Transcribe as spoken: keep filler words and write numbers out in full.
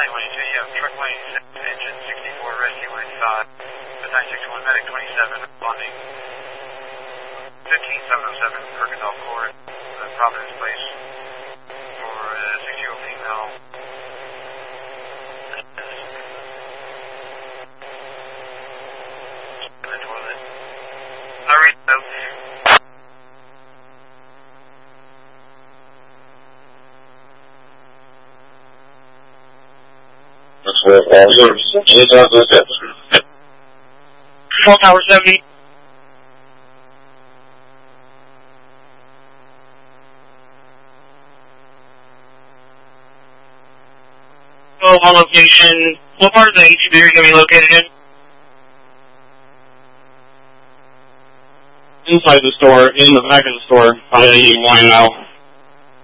nine one two, you have truck lane six, engine sixty-four, rescue line five, nine six one, medic twenty-seven, responding fifteen seven oh seven, Perkindall Court, uh, Providence Place, for a uh, six-year-old female. In the toilet. Sorry, no. Control Tower seventy. Go on location. What part of the H B are you going to be located in? Inside the store, in the back of the store, by the wine now.